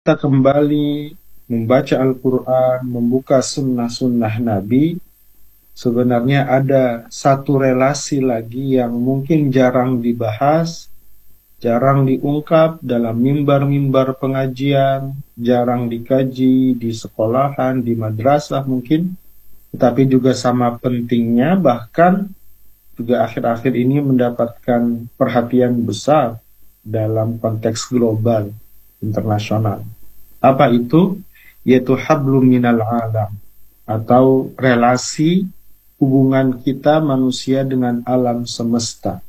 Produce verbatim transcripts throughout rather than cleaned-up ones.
kita kembali membaca Al-Quran, membuka sunnah-sunnah Nabi, sebenarnya ada satu relasi lagi yang mungkin jarang dibahas, jarang diungkap dalam mimbar-mimbar pengajian, jarang dikaji di sekolahan, di madrasah mungkin, tetapi juga sama pentingnya, bahkan juga akhir-akhir ini mendapatkan perhatian besar dalam konteks global, internasional. Apa itu? Yaitu hablum minal alam, atau relasi hubungan kita manusia dengan alam semesta.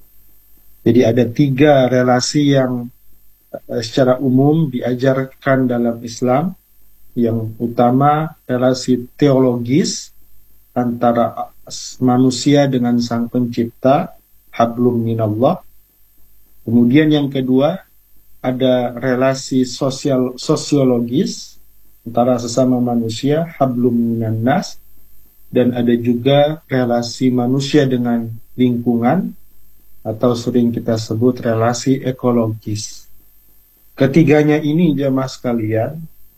Jadi ada tiga relasi yang eh, secara umum diajarkan dalam Islam. Yang utama relasi teologis antara manusia dengan Sang Pencipta, hablum minallah. Kemudian yang kedua ada relasi sosial sosiologis antara sesama manusia, hablum minan nas, dan ada juga relasi manusia dengan lingkungan atau sering kita sebut relasi ekologis. Ketiganya ini jamaah sekalian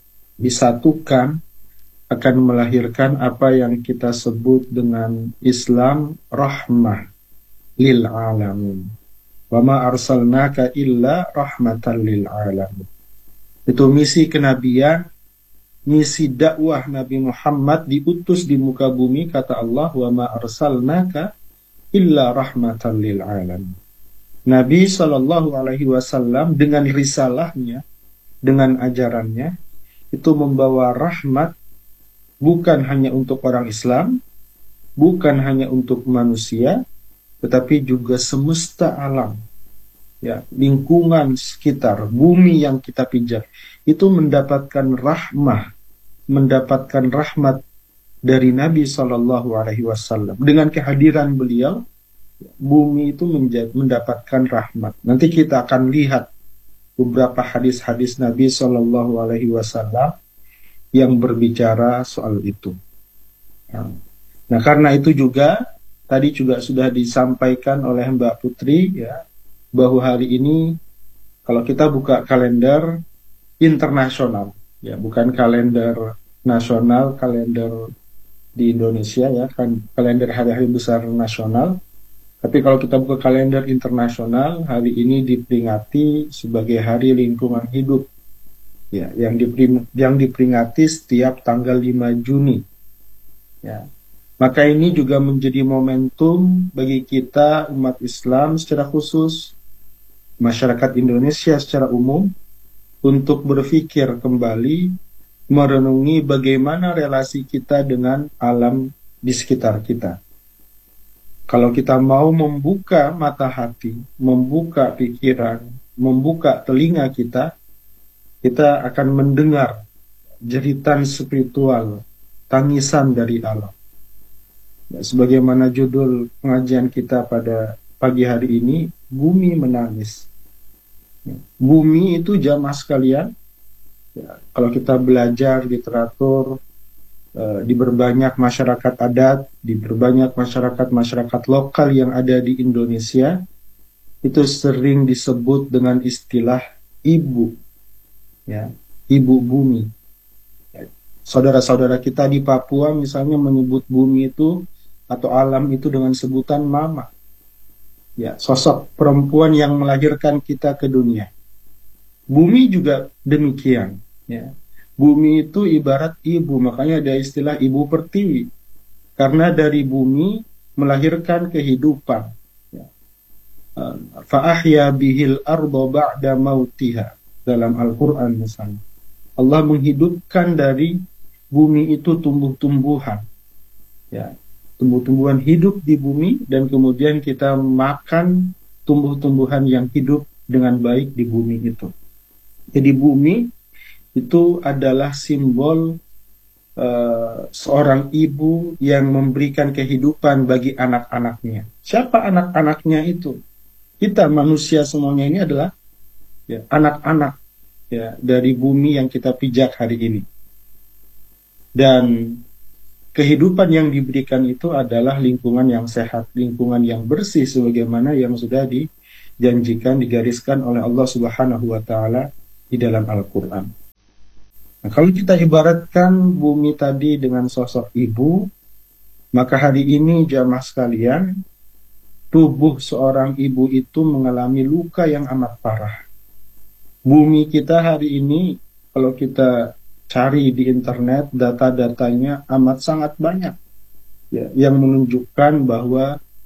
disatukan akan melahirkan apa yang kita sebut dengan Islam rahmah lil alamin. Wa ma arsalnaka illa rahmatan lil alamin. Itu misi kenabian, misi dakwah Nabi Muhammad diutus di muka bumi, kata Allah, wa ma arsalnaka illa rahmatan lil alamin. Nabi Shallallahu Alaihi Wasallam dengan risalahnya, dengan ajarannya, itu membawa rahmat bukan hanya untuk orang Islam, bukan hanya untuk manusia, tetapi juga semesta alam. Ya, lingkungan sekitar, bumi yang kita pijak, itu mendapatkan rahmah, mendapatkan rahmat dari Nabi Shallallahu Alaihi Wasallam. Dengan kehadiran beliau, bumi itu menjadi, mendapatkan rahmat. Nanti kita akan lihat beberapa hadis-hadis Nabi Shallallahu Alaihi Wasallam yang berbicara soal itu. Nah, karena itu juga tadi juga sudah disampaikan oleh Mbak Putri, ya, bahwa hari ini kalau kita buka kalender internasional, ya, bukan kalender nasional, kalender di Indonesia, ya, kan kalender hari-hari besar nasional. Tapi kalau kita buka kalender internasional, hari ini diperingati sebagai Hari Lingkungan Hidup, ya, yang, dipering, yang diperingati setiap tanggal lima Juni. Ya. Maka ini juga menjadi momentum bagi kita umat Islam secara khusus, masyarakat Indonesia secara umum, untuk berpikir kembali, merenungi bagaimana relasi kita dengan alam di sekitar kita. Kalau kita mau membuka mata hati, membuka pikiran, membuka telinga kita, kita akan mendengar jeritan spiritual, tangisan dari alam. Ya, sebagaimana judul pengajian kita pada pagi hari ini, bumi menangis. Ya, bumi itu jamaah sekalian, ya, kalau kita belajar literatur, di berbanyak masyarakat adat, di berbanyak masyarakat-masyarakat lokal yang ada di Indonesia, itu sering disebut dengan istilah ibu, ya, ibu bumi. Saudara-saudara kita di Papua misalnya menyebut bumi itu atau alam itu dengan sebutan mama, ya, sosok perempuan yang melahirkan kita ke dunia. Bumi juga demikian, ya. Bumi itu ibarat ibu, makanya ada istilah ibu pertiwi. Karena dari bumi melahirkan kehidupan. Fa'ahya bihil ardo ba'da mautiha. Dalam Al-Quran misalnya. Allah menghidupkan dari bumi itu tumbuh-tumbuhan. Ya, tumbuh-tumbuhan hidup di bumi dan kemudian kita makan tumbuh-tumbuhan yang hidup dengan baik di bumi itu. Jadi bumi itu adalah simbol uh, seorang ibu yang memberikan kehidupan bagi anak-anaknya. Siapa anak-anaknya itu? Kita manusia semuanya ini adalah, ya, anak-anak, ya, dari bumi yang kita pijak hari ini. Dan kehidupan yang diberikan itu adalah lingkungan yang sehat, lingkungan yang bersih, sebagaimana yang sudah dijanjikan, digariskan oleh Allah Subhanahu wa Ta'ala di dalam Al-Quran. Nah, kalau kita ibaratkan bumi tadi dengan sosok ibu, maka hari ini jamaah sekalian, tubuh seorang ibu itu mengalami luka yang amat parah. Bumi kita hari ini, kalau kita cari di internet, data-datanya amat sangat banyak, ya, yang menunjukkan bahwa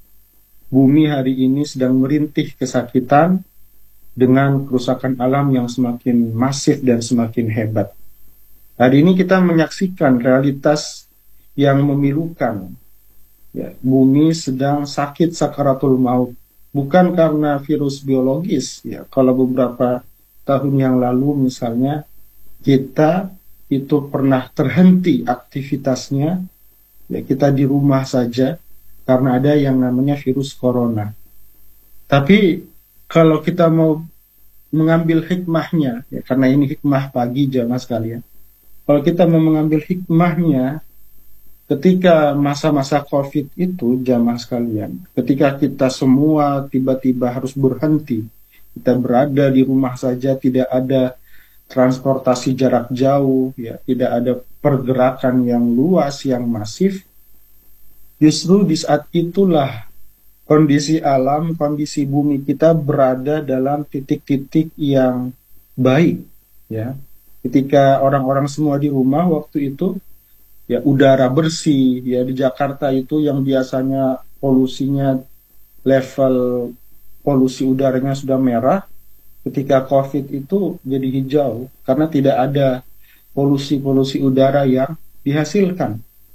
bumi hari ini sedang merintih kesakitan dengan kerusakan alam yang semakin masif dan semakin hebat. Hari ini kita menyaksikan realitas yang memilukan. Ya, bumi sedang sakit sakaratul maut. Bukan karena virus biologis. Ya, kalau beberapa tahun yang lalu misalnya kita itu pernah terhenti aktivitasnya, ya kita di rumah saja karena ada yang namanya virus corona. Tapi kalau kita mau mengambil hikmahnya, ya karena ini hikmah pagi jamaah sekalian. Kalau kita mau mengambil hikmahnya, ketika masa-masa COVID itu jamaah sekalian, ketika kita semua tiba-tiba harus berhenti, kita berada di rumah saja, tidak ada transportasi jarak jauh, ya, tidak ada pergerakan yang luas, yang masif, justru di saat itulah kondisi alam, kondisi bumi kita berada dalam titik-titik yang baik, ya. Ketika orang-orang semua di rumah waktu itu, ya udara bersih, ya di Jakarta itu yang biasanya polusinya level polusi udaranya sudah merah, ketika COVID itu jadi hijau karena tidak ada polusi-polusi udara yang dihasilkan.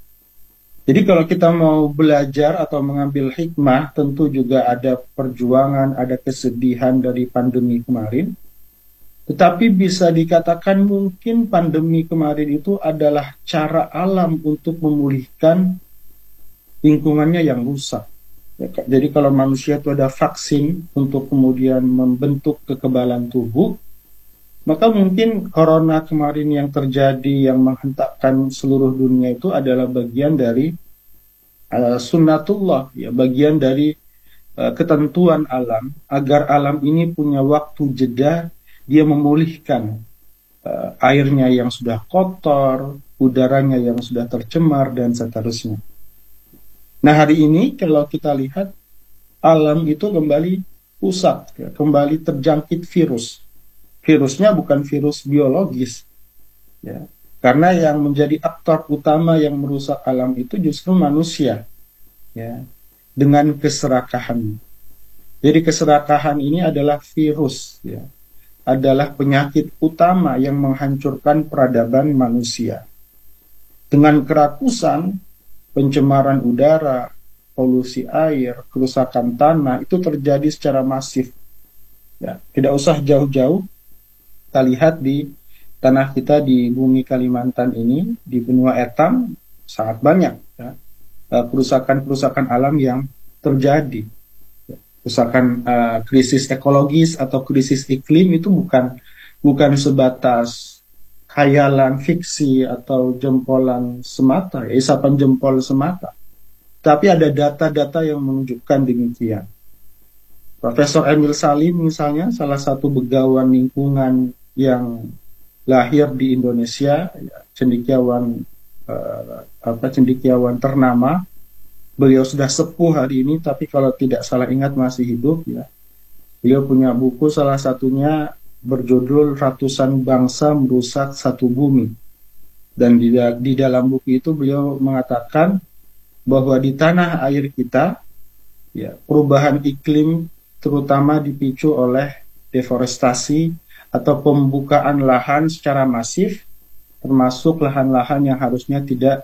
Jadi kalau kita mau belajar atau mengambil hikmah, tentu juga ada perjuangan, ada kesedihan dari pandemi kemarin. Tetapi bisa dikatakan mungkin pandemi kemarin itu adalah cara alam untuk memulihkan lingkungannya yang rusak. Ya, jadi kalau manusia itu ada vaksin untuk kemudian membentuk kekebalan tubuh, maka mungkin corona kemarin yang terjadi yang menghentakkan seluruh dunia itu adalah bagian dari uh, sunnatullah, ya, bagian dari uh, ketentuan alam agar alam ini punya waktu jeda, dia memulihkan uh, airnya yang sudah kotor, udaranya yang sudah tercemar dan seterusnya. Nah hari ini kalau kita lihat alam itu kembali rusak, ya, kembali terjangkit virus. Virusnya bukan virus biologis, ya. Karena yang menjadi aktor utama yang merusak alam itu justru manusia, ya, dengan keserakahan. Jadi keserakahan ini adalah virus, ya, adalah penyakit utama yang menghancurkan peradaban manusia. Dengan kerakusan, pencemaran udara, polusi air, kerusakan tanah itu terjadi secara masif. Ya, tidak usah jauh-jauh, kita lihat di tanah kita di bumi Kalimantan ini, di benua Etam, sangat banyak ya, kerusakan-kerusakan alam yang terjadi. Kerusakan uh, krisis ekologis atau krisis iklim itu bukan bukan sebatas khayalan fiksi atau jempolan semata, ya, isapan jempol semata. Tapi ada data-data yang menunjukkan demikian. Profesor Emil Salim misalnya, salah satu begawan lingkungan yang lahir di Indonesia, ya, cendekiawan uh, apa cendekiawan ternama. Beliau sudah sepuh hari ini, tapi kalau tidak salah ingat masih hidup, ya. Beliau punya buku, salah satunya berjudul Ratusan Bangsa Merusak Satu Bumi. Dan di, di dalam buku itu beliau mengatakan bahwa di tanah air kita, ya, perubahan iklim terutama dipicu oleh deforestasi atau pembukaan lahan secara masif, termasuk lahan-lahan yang harusnya tidak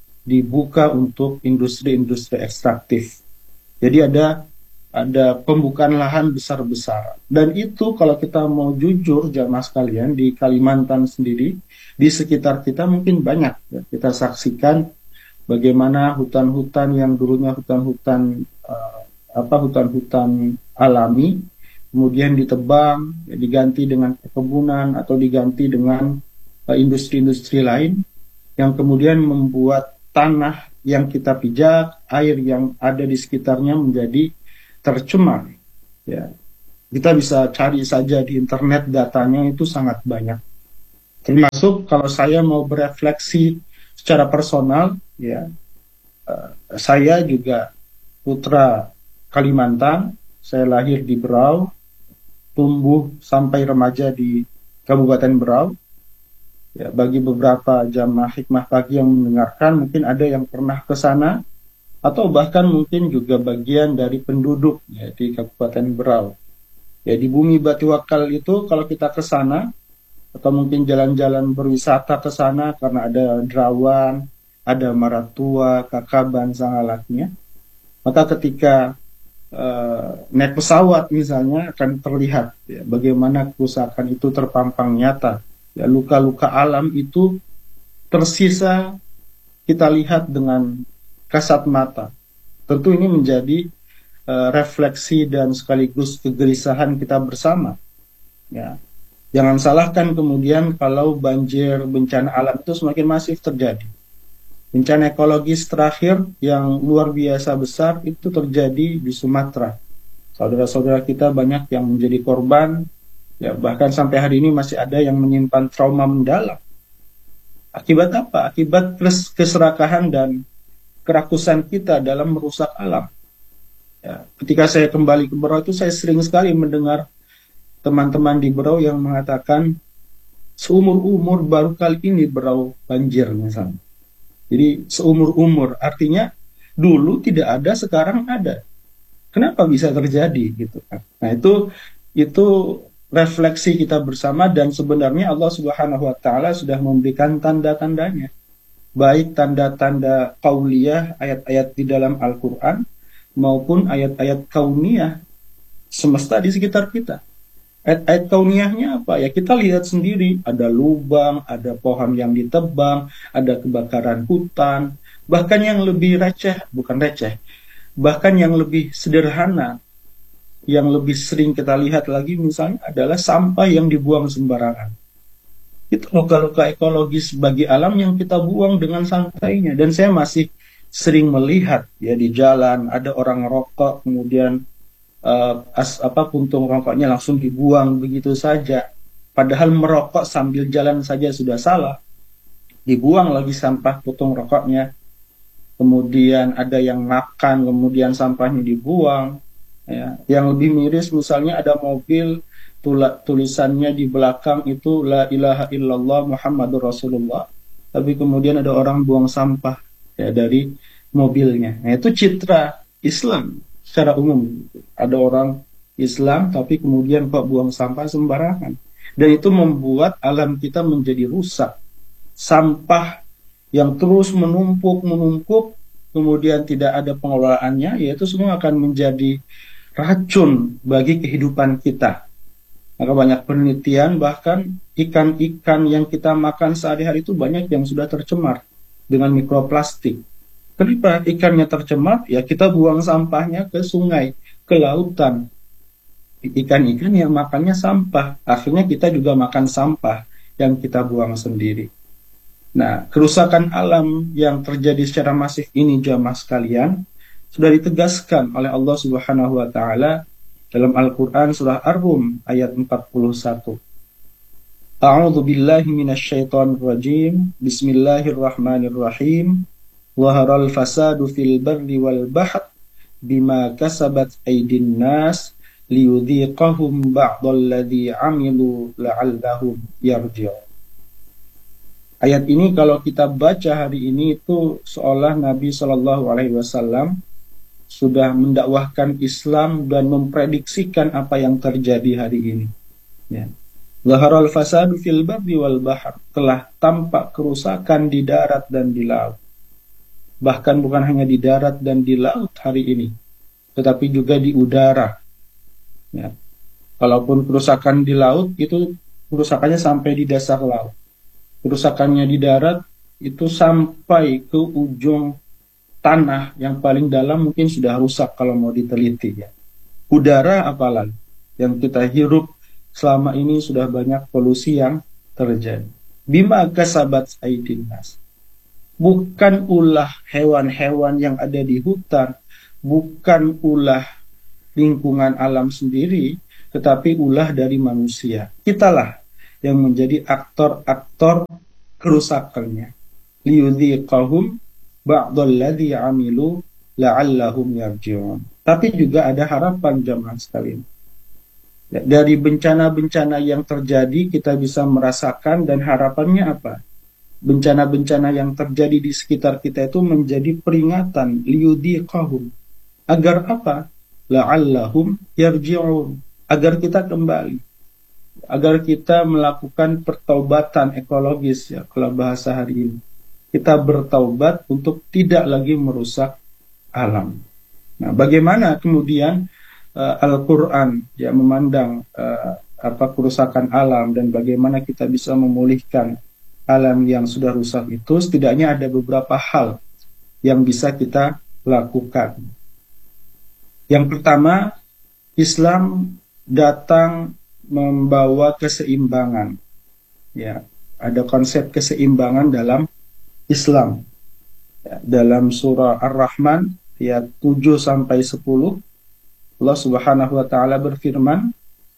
dibuka untuk industri-industri ekstraktif. Jadi ada ada pembukaan lahan besar-besar. Dan itu kalau kita mau jujur jamaah sekalian, di Kalimantan sendiri, di sekitar kita mungkin banyak. Ya, kita saksikan bagaimana hutan-hutan yang dulunya hutan-hutan uh, apa hutan-hutan alami, kemudian ditebang, ya, diganti dengan perkebunan atau diganti dengan uh, industri-industri lain yang kemudian membuat tanah yang kita pijak, air yang ada di sekitarnya menjadi tercemar. Ya, kita bisa cari saja di internet, datanya itu sangat banyak. Termasuk kalau saya mau berefleksi secara personal, ya, uh, saya juga putra Kalimantan, saya lahir di Berau, tumbuh sampai remaja di Kabupaten Berau. Ya, bagi beberapa jamaah hikmah pagi yang mendengarkan, mungkin ada yang pernah ke sana, atau bahkan mungkin juga bagian dari penduduk ya, di Kabupaten Berau. Ya, di bumi Batu Wakal itu kalau kita ke sana, atau mungkin jalan-jalan berwisata ke sana karena ada Derawan, ada Maratua, Kakaban, Sangalaknya, maka ketika uh, naik pesawat misalnya akan terlihat ya, bagaimana kerusakan itu terpampang nyata. Ya, luka-luka alam itu tersisa kita lihat dengan kasat mata. Tentu ini menjadi uh, refleksi dan sekaligus kegelisahan kita bersama. Ya, jangan salahkan kemudian kalau banjir bencana alam itu semakin masif terjadi. Bencana ekologis terakhir yang luar biasa besar itu terjadi di Sumatera. Saudara-saudara kita banyak yang menjadi korban, ya bahkan sampai hari ini masih ada yang menyimpan trauma mendalam. Akibat apa? Akibat keserakahan dan kerakusan kita dalam merusak alam. Ya, ketika saya kembali ke Berau itu saya sering sekali mendengar teman-teman di Berau yang mengatakan seumur-umur baru kali ini Berau banjir misalnya. Jadi seumur-umur artinya dulu tidak ada, sekarang ada. Kenapa bisa terjadi gitu kan? Nah itu itu refleksi kita bersama dan sebenarnya Allah Subhanahu Wa Taala sudah memberikan tanda-tandanya, baik tanda-tanda qauliyah ayat-ayat di dalam Al-Quran maupun ayat-ayat kauniyah semesta di sekitar kita. Ayat-ayat kauniyahnya apa? Ya kita lihat sendiri, ada lubang, ada pohon yang ditebang, ada kebakaran hutan, bahkan yang lebih receh, bukan receh, bahkan yang lebih sederhana, yang lebih sering kita lihat lagi misalnya adalah sampah yang dibuang sembarangan. Itu luka-luka ekologis bagi alam yang kita buang dengan santainya. Dan saya masih sering melihat ya di jalan ada orang rokok kemudian uh, as, apa puntung rokoknya langsung dibuang begitu saja. Padahal merokok sambil jalan saja sudah salah. Dibuang lagi sampah puntung rokoknya. Kemudian ada yang makan, kemudian sampahnya dibuang. Ya. Yang lebih miris misalnya ada mobil tulisannya di belakang itu La ilaha illallah Muhammadur Rasulullah. Tapi kemudian ada orang buang sampah ya dari mobilnya. Nah, itu citra Islam secara umum. Ada orang Islam tapi kemudian kok buang sampah sembarangan. Dan itu membuat alam kita menjadi rusak. Sampah yang terus menumpuk-menumpuk, kemudian tidak ada pengelolaannya, yaitu semua akan menjadi racun bagi kehidupan kita. Maka banyak penelitian, bahkan ikan-ikan yang kita makan sehari-hari itu banyak yang sudah tercemar dengan mikroplastik. Kenapa ikannya tercemar? Ya kita buang sampahnya ke sungai, ke lautan. Ikan-ikan yang makannya sampah, akhirnya kita juga makan sampah yang kita buang sendiri. Nah, kerusakan alam yang terjadi secara masif ini jamaah sekalian sudah ditegaskan oleh Allah Subhanahu wa taala dalam Al-Qur'an surah Ar-Rum ayat empat puluh satu. A'udzu billahi minasyaitonir rajim. Bismillahirrahmanirrahim. Zaharal fasadu fil barri wal bahr bima kasabat aydin nas liyudhiqahum ba'dalladzi 'amilu la'allahum yarji'un. Ayat ini kalau kita baca hari ini itu seolah Nabi Shallallahu Alaihi Wasallam sudah mendakwahkan Islam dan memprediksikan apa yang terjadi hari ini. Ya. Zaharal fasadu fil barri wal bahr, telah tampak kerusakan di darat dan di laut. Bahkan bukan hanya di darat dan di laut hari ini, tetapi juga di udara. Ya. Kalaupun kerusakan di laut itu kerusakannya sampai di dasar laut. Kerusakannya di darat itu sampai ke ujung tanah yang paling dalam mungkin sudah rusak kalau mau diteliti ya. Udara apalagi yang kita hirup selama ini sudah banyak polusi yang terjadi. Bima kasabat aydin nas. Bukan ulah hewan-hewan yang ada di hutan, bukan ulah lingkungan alam sendiri, tetapi ulah dari manusia. Kitalah yang menjadi aktor-aktor kerusakannya. Liyudhiqahum ba'dalladzi 'amilu la'allahum yarji'un. Tapi juga ada harapan jamaah sekalian. Dari bencana-bencana yang terjadi kita bisa merasakan, dan harapannya apa? Bencana-bencana yang terjadi di sekitar kita itu menjadi peringatan, liyudhiqahum. Agar apa? La'allahum yarji'un. Agar kita kembali. Agar kita melakukan pertaubatan ekologis, ya, kalau bahasa hari ini. Kita bertaubat untuk tidak lagi merusak alam. Nah, bagaimana kemudian uh, Al-Quran ya memandang uh, apa kerusakan alam, dan bagaimana kita bisa memulihkan alam yang sudah rusak itu? Setidaknya ada beberapa hal yang bisa kita lakukan. Yang pertama, Islam datang membawa keseimbangan. Ya, ada konsep keseimbangan dalam Islam. Ya, dalam surah Ar-Rahman ayat tujuh sampai sepuluh, Allah Subhanahu wa taala berfirman,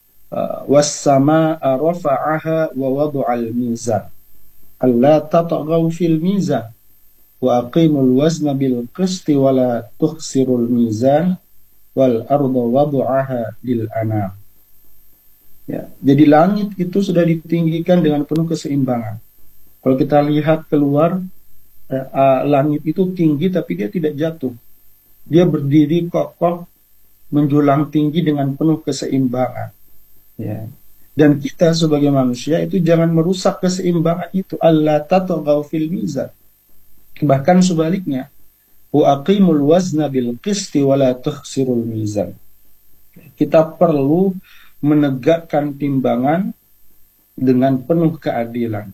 was-samaa'a rafa'aha wa wada'al mizan alla tatghaw fil mizan wa aqimul wazna bil qisti wa la tukhsirul mizan wal arda wada'aha lil anam. Ya, jadi langit itu sudah ditinggikan dengan penuh keseimbangan. Kalau kita lihat keluar, eh, uh, langit itu tinggi tapi dia tidak jatuh. Dia berdiri kokoh, menjulang tinggi dengan penuh keseimbangan. Ya. Dan kita sebagai manusia itu jangan merusak keseimbangan itu. Alla tatghaw fil mizan. Bahkan sebaliknya, wa aqimul wazna bil qisti wa la tukhsirul mizan. Kita perlu menegakkan timbangan dengan penuh keadilan.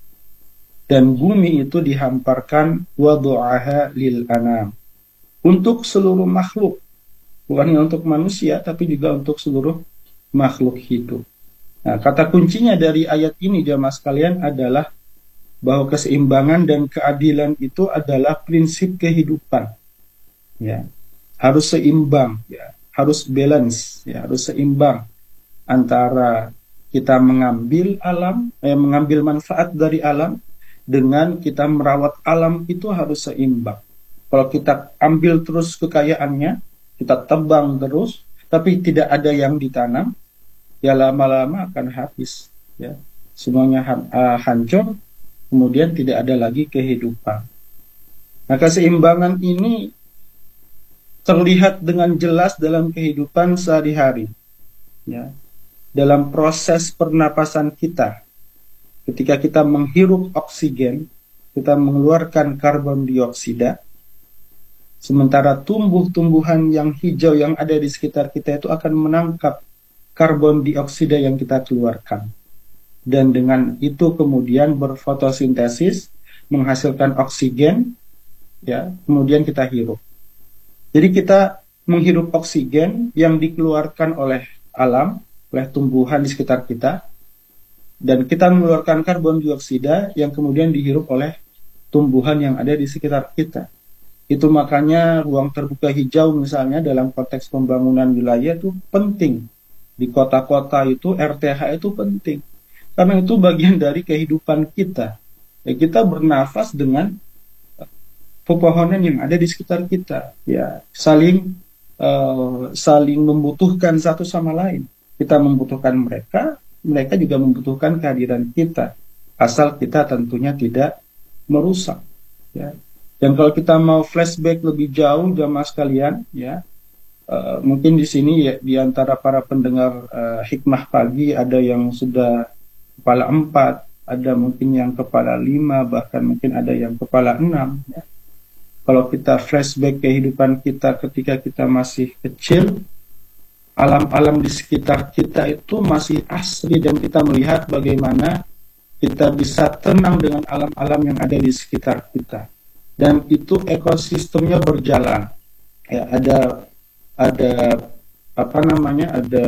Dan bumi itu dihamparkan wadu'aha lil anam, untuk seluruh makhluk, bukan hanya untuk manusia tapi juga untuk seluruh makhluk hidup. Nah, kata kuncinya dari ayat ini jamaah sekalian adalah bahwa keseimbangan dan keadilan itu adalah prinsip kehidupan. Ya, harus seimbang, ya, harus balance, ya, harus seimbang antara kita mengambil alam, eh, mengambil manfaat dari alam, dengan kita merawat alam itu harus seimbang. Kalau kita ambil terus kekayaannya, kita tebang terus, tapi tidak ada yang ditanam, ya lama-lama akan habis. Ya. Semuanya hancur, kemudian tidak ada lagi kehidupan. Nah, keseimbangan ini terlihat dengan jelas dalam kehidupan sehari-hari. Ya. Dalam proses pernapasan kita, ketika kita menghirup oksigen, kita mengeluarkan karbon dioksida, sementara tumbuh-tumbuhan yang hijau yang ada di sekitar kita itu akan menangkap karbon dioksida yang kita keluarkan. Dan dengan itu kemudian berfotosintesis, menghasilkan oksigen, ya, kemudian kita hirup. Jadi kita menghirup oksigen yang dikeluarkan oleh alam, oleh tumbuhan di sekitar kita, dan kita mengeluarkan karbon dioksida yang kemudian dihirup oleh tumbuhan yang ada di sekitar kita. Itu makanya ruang terbuka hijau misalnya dalam konteks pembangunan wilayah itu penting. Di kota-kota itu R T H itu penting. Karena itu bagian dari kehidupan kita. Ya, kita bernafas dengan pepohonan yang ada di sekitar kita. Ya, saling uh, saling membutuhkan satu sama lain. Kita membutuhkan mereka, mereka juga membutuhkan kehadiran kita, asal kita tentunya tidak merusak. Ya. Dan kalau kita mau flashback lebih jauh jamaah sekalian, ya, uh, mungkin di sini ya, di antara para pendengar uh, hikmah pagi ada yang sudah kepala empat, ada mungkin yang kepala lima, bahkan mungkin ada yang kepala enam. Ya. Kalau kita flashback kehidupan kita ketika kita masih kecil, alam-alam di sekitar kita itu masih asri, dan kita melihat bagaimana kita bisa tenang dengan alam-alam yang ada di sekitar kita. Dan itu ekosistemnya berjalan. Ya, ada ada apa namanya? Ada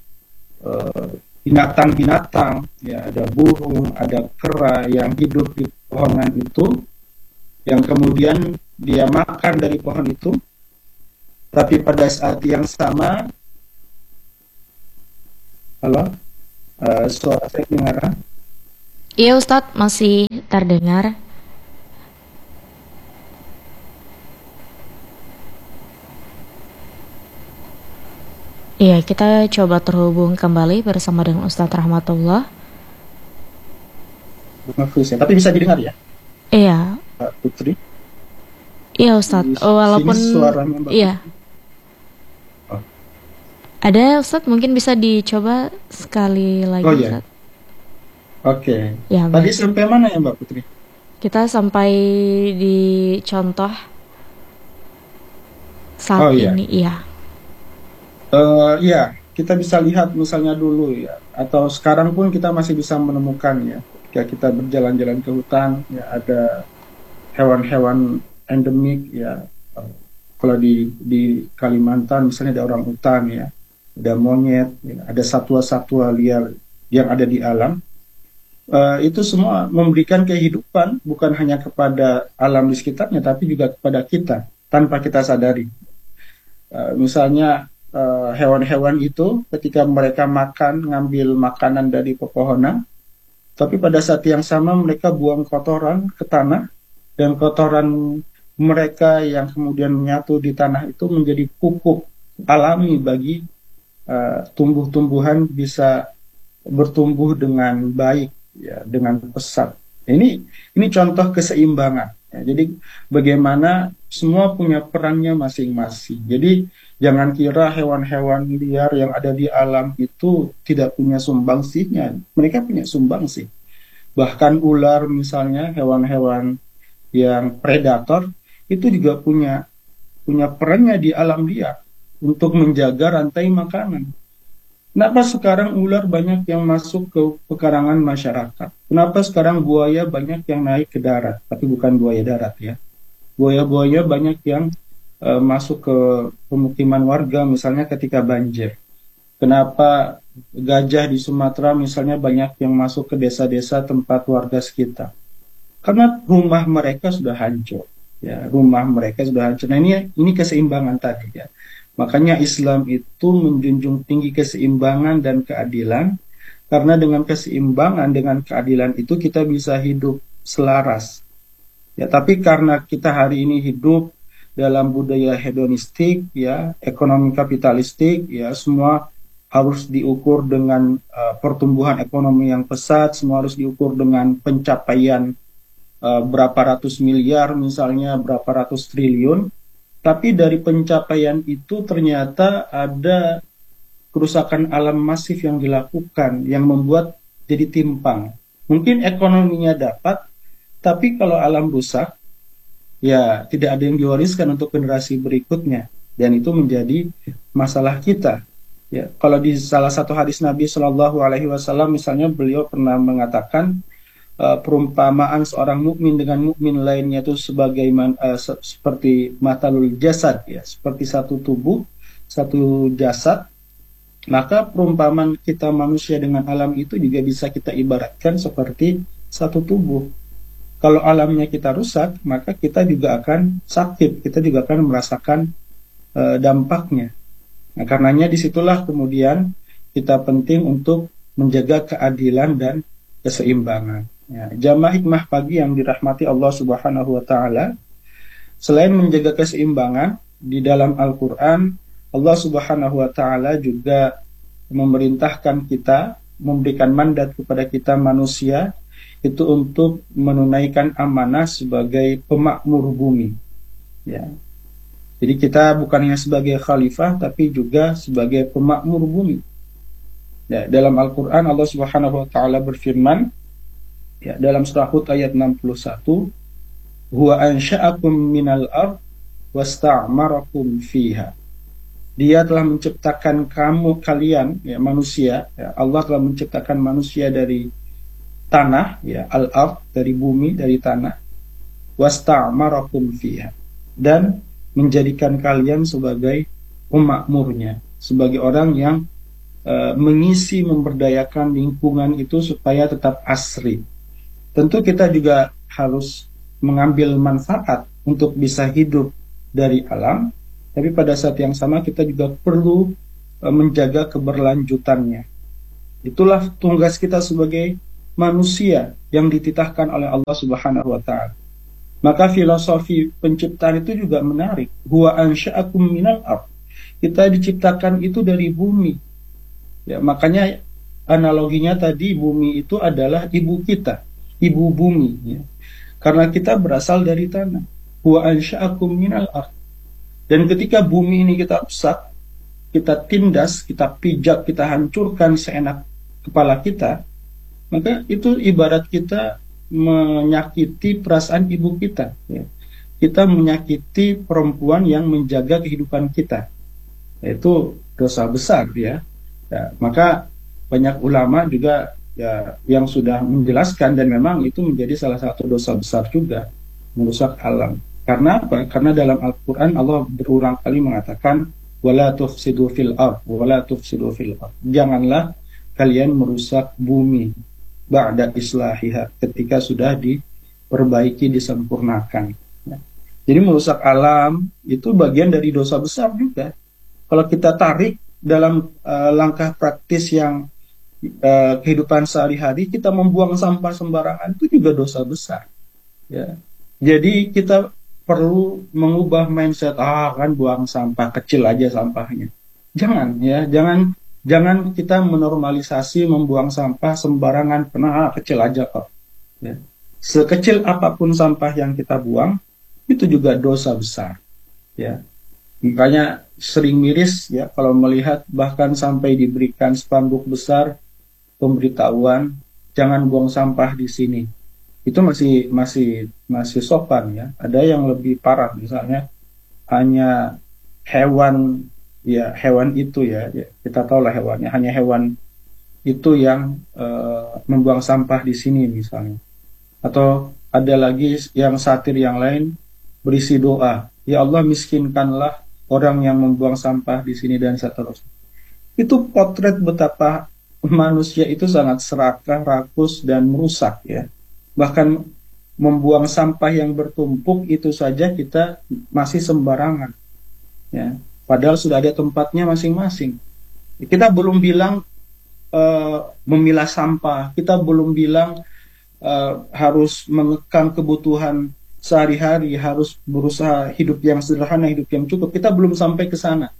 uh, binatang-binatang, ya, ada burung, ada kera yang hidup di pohonan itu, yang kemudian dia makan dari pohon itu. Tapi pada saat yang sama, halo, uh, suara saya dengar. Iya Ustadz, masih terdengar. Iya, kita coba terhubung kembali bersama dengan Ustadz Rahmatullah. Bagus ya. Tapi bisa didengar ya, Iya, Mbak Putri? iya Di Ustadz, sini walaupun suaranya Mbak iya, Putri. Oh, ada Ustadz, mungkin bisa dicoba sekali oh lagi ya, Ustadz. oke. Ya Tadi baik, sampai mana ya Mbak Putri? kita sampai di contoh saat Oh iya, ini, iya. Eh ya, kita bisa lihat misalnya dulu ya, atau sekarang pun kita masih bisa menemukan ya, ketika kita berjalan-jalan ke hutan, ya ada hewan-hewan endemik ya. Eh, Kalau di di Kalimantan misalnya ada orang hutan ya, ada monyet, ya, ada satwa-satwa liar yang ada di alam. Eh, itu semua memberikan kehidupan bukan hanya kepada alam di sekitarnya, tapi juga kepada kita tanpa kita sadari. Eh, misalnya eh, hewan-hewan itu ketika mereka makan, ngambil makanan dari pepohonan, tapi pada saat yang sama mereka buang kotoran ke tanah, dan kotoran mereka yang kemudian menyatu di tanah itu menjadi pupuk alami bagi eh, tumbuh-tumbuhan bisa bertumbuh dengan baik ya, dengan pesat. Ini ini contoh keseimbangan. Ya, jadi bagaimana semua punya perannya masing-masing. Jadi jangan kira hewan-hewan liar yang ada di alam itu tidak punya sumbangsihnya. Mereka punya sumbangsih. Bahkan ular misalnya, hewan-hewan yang predator itu juga punya punya perannya di alam liar untuk menjaga rantai makanan. Kenapa sekarang ular banyak yang masuk ke pekarangan masyarakat? Kenapa sekarang buaya banyak yang naik ke darat, tapi bukan buaya darat ya? Buaya-buaya banyak yang eh, masuk ke pemukiman warga, misalnya ketika banjir. Kenapa gajah di Sumatera misalnya banyak yang masuk ke desa-desa tempat warga sekitar? Karena rumah mereka sudah hancur, ya, rumah mereka sudah hancur. Nah, ini ini keseimbangan tadi ya. Makanya Islam itu menjunjung tinggi keseimbangan dan keadilan, karena dengan keseimbangan, dengan keadilan itu kita bisa hidup selaras. Ya, tapi karena kita hari ini hidup dalam budaya hedonistik, ya, ekonomi kapitalistik, ya, semua harus diukur dengan uh, pertumbuhan ekonomi yang pesat, semua harus diukur dengan pencapaian uh, berapa ratus miliar, misalnya berapa ratus triliun. Tapi dari pencapaian itu ternyata ada kerusakan alam masif yang dilakukan, yang membuat jadi timpang. Mungkin ekonominya dapat, tapi kalau alam rusak, ya tidak ada yang diwariskan untuk generasi berikutnya. Dan itu menjadi masalah kita. Ya, kalau di salah satu hadis Nabi Shallallahu Alaihi Wasallam, misalnya beliau pernah mengatakan, uh, perumpamaan seorang mukmin dengan mukmin lainnya itu sebagai uh, se seperti matalul jasad, ya, seperti satu tubuh, satu jasad. Maka perumpamaan kita manusia dengan alam itu juga bisa kita ibaratkan seperti satu tubuh. Kalau alamnya kita rusak, maka kita juga akan sakit, kita juga akan merasakan uh, dampaknya. Nah, karenanya disitulah kemudian kita penting untuk menjaga keadilan dan keseimbangan. Ya, jamaah hikmah pagi yang dirahmati Allah Subhanahu wa taala, selain menjaga keseimbangan di dalam Al-Qur'an, Allah Subhanahu wa taala juga memerintahkan kita, memberikan mandat kepada kita manusia itu untuk menunaikan amanah sebagai pemakmur bumi. Ya. Jadi kita bukan hanya sebagai khalifah, tapi juga sebagai pemakmur bumi. Ya, dalam Al-Quran Allah Subhanahu Wa Taala berfirman, ya, dalam surah Hud ayat enam puluh satu, huwa ansha'akum minal ard wasta'marakum fiha. Dia telah menciptakan kamu kalian, ya, manusia. Ya, Allah telah menciptakan manusia dari tanah, ya, al-ard, dari bumi, dari tanah, wasta'marakum fiha, dan menjadikan kalian sebagai pemakmurnya, sebagai orang yang uh, mengisi, memberdayakan lingkungan itu supaya tetap asri. Tentu kita juga harus mengambil manfaat untuk bisa hidup dari alam, tapi pada saat yang sama kita juga perlu uh, menjaga keberlanjutannya. Itulah tugas kita sebagai manusia yang dititahkan oleh Allah Subhanahu wa taala. Maka filosofi penciptaan itu juga menarik. Huwa ansha'akum minal ard. Kita diciptakan itu dari bumi. Ya, makanya analoginya tadi bumi itu adalah ibu kita, ibu bumi. Ya. Karena kita berasal dari tanah. Huwa ansha'akum minal ard. Dan ketika bumi ini kita rusak, kita tindas, kita pijak, kita hancurkan seenak kepala kita, maka itu ibarat kita menyakiti perasaan ibu kita. Ya. Kita menyakiti perempuan yang menjaga kehidupan kita. Itu dosa besar ya. Ya, maka banyak ulama juga ya yang sudah menjelaskan dan memang itu menjadi salah satu dosa besar juga, merusak alam. Karena apa? Karena dalam Al-Qur'an Allah berulang kali mengatakan wala tufsidu fil ard wala tufsidu fil ard. Janganlah kalian merusak bumi ba'da islahiha, ketika sudah diperbaiki, disempurnakan. Ya. Jadi merusak alam itu bagian dari dosa besar juga. Kalau kita tarik dalam uh, langkah praktis yang uh, kehidupan sehari-hari, kita membuang sampah sembarangan itu juga dosa besar. Ya. Jadi kita perlu mengubah mindset, ah kan buang sampah kecil aja sampahnya. Jangan ya, jangan jangan kita menormalisasi membuang sampah sembarangan, karena ah, kecil aja kok. Ya. Sekecil apapun sampah yang kita buang itu juga dosa besar. Ya. Makanya sering miris ya kalau melihat bahkan sampai diberikan spanduk besar pemberitahuan jangan buang sampah di sini. Itu masih masih masih sopan ya. Ada yang lebih parah, misalnya hanya hewan ya hewan itu ya, ya kita tahu lah hewannya, hanya hewan itu yang uh, membuang sampah di sini misalnya. Atau ada lagi yang satir yang lain berisi doa, ya Allah miskinkanlah orang yang membuang sampah di sini dan seterusnya. Itu potret betapa manusia itu sangat serakah, rakus dan merusak ya. Bahkan membuang sampah yang bertumpuk itu saja kita masih sembarangan. Ya. Padahal sudah ada tempatnya masing-masing. Kita belum bilang uh, memilah sampah, kita belum bilang uh, harus mengekang kebutuhan sehari-hari, harus berusaha hidup yang sederhana, hidup yang cukup. Kita belum sampai ke sana.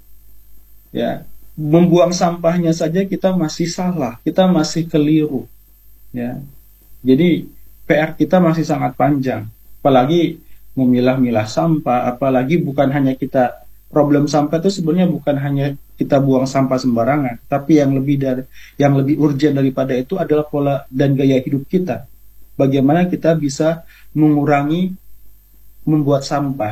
Ya, membuang sampahnya saja kita masih salah, kita masih keliru. Ya, jadi P R kita masih sangat panjang. Apalagi memilah-milah sampah, apalagi bukan hanya kita problem sampah itu sebenarnya bukan hanya kita buang sampah sembarangan, tapi yang lebih dari yang lebih urgent daripada itu adalah pola dan gaya hidup kita. Bagaimana kita bisa mengurangi membuat sampah.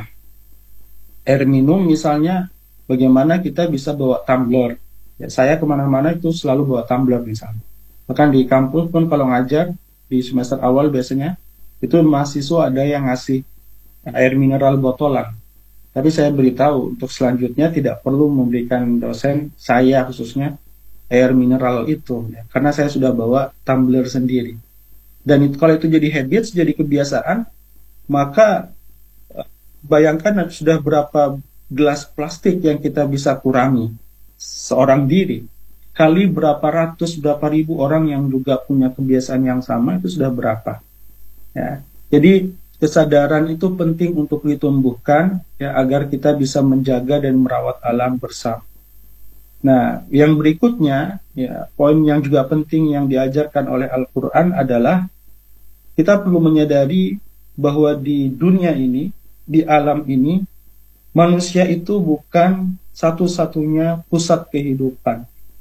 Air minum misalnya, bagaimana kita bisa bawa tumbler. Ya, saya kemana-mana itu selalu bawa tumbler misalnya. Bahkan di kampus pun kalau ngajar, di semester awal biasanya, itu mahasiswa ada yang ngasih air mineral botolan. Tapi saya beritahu, untuk selanjutnya tidak perlu memberikan dosen, saya khususnya, air mineral itu. Ya, karena saya sudah bawa tumbler sendiri. Dan itu, kalau itu jadi habit, jadi kebiasaan, maka bayangkan sudah berapa gelas plastik yang kita bisa kurangi seorang diri, kali berapa ratus, berapa ribu orang yang juga punya kebiasaan yang sama, itu sudah berapa. Ya. Jadi kesadaran itu penting untuk ditumbuhkan ya, agar kita bisa menjaga dan merawat alam bersama. Nah, yang berikutnya, ya, poin yang juga penting yang diajarkan oleh Al-Quran adalah kita perlu menyadari bahwa di dunia ini, di alam ini, manusia itu bukan satu-satunya pusat kehidupan.